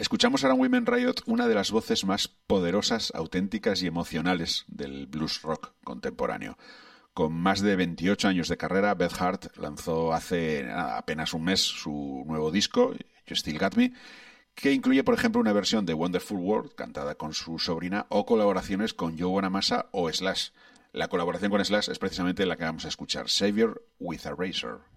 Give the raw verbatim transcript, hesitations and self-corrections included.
Escuchamos ahora en Women Riot una de las voces más poderosas, auténticas y emocionales del blues rock contemporáneo. Con más de veintiocho años de carrera, Beth Hart lanzó hace nada, apenas un mes su nuevo disco, You Still Got Me, que incluye, por ejemplo, una versión de Wonderful World cantada con su sobrina o colaboraciones con Joe Bonamassa o Slash. La colaboración con Slash es precisamente la que vamos a escuchar, Savior with a Razor.